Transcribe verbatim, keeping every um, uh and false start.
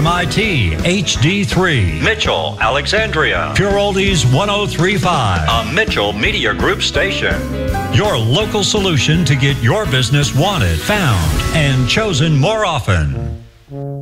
I T H D three, Mitchell, Alexandria, Pure Oldies one oh three point five, a Mitchell Media Group station. Your local solution to get your business wanted, found, and chosen more often.